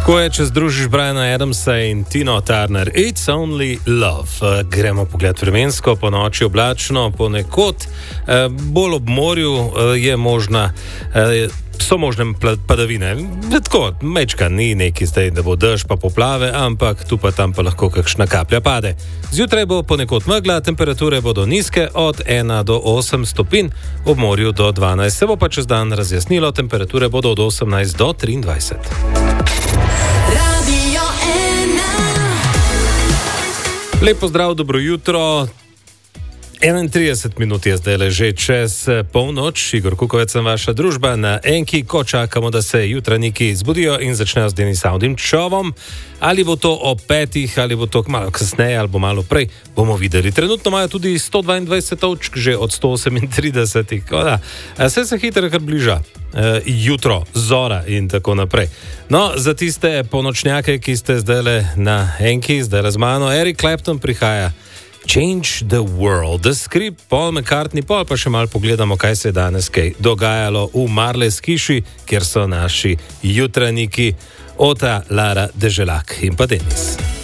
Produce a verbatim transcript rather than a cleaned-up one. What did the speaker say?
Ko je, če združiš Briana Adamsa in Tino Turner, It's Only Love. Gremo pogled vremensko, po noči oblačno, ponekod, bolj ob morju je možna, so možne padavine. Tako, mečka ni neki zdaj, da bo dež pa poplave, ampak tu pa tam pa lahko kakšna kaplja pade. Zjutraj bo ponekod megla, temperature bodo nizke od ena do osem stopinj, ob morju do dvanajst. Se bo pa čez dan razjasnilo, temperature bodo od osemnajst do triindvajset. Lep pozdrav, dobro jutro. enaintrideset minut je zdaj že čez polnoč. Igor Kukovec sem vaša družba na Enki, ko čakamo, da se jutranjiki zbudijo in začnejo z Denis Avdim Čovom. Ali bo to ob petih, ali bo to malo kasneje, ali bo malo prej, bomo videli. Trenutno imajo tudi sto dvaindvajset točk, že od sto osemintrideset. Vse se hitro kar bliža. Uh, jutro, zora in tako naprej. No, za tiste ponočnjake, ki ste zdaj na Enki, zdaj z mano, Eric Clapton prihaja. Change the World. The Script, Paul McCartney, pol pa še malo pogledamo, kaj se je danes kaj dogajalo v Marles hiši, kjer so naši jutranjiki Ota, Lara, Deželak in pa Denis.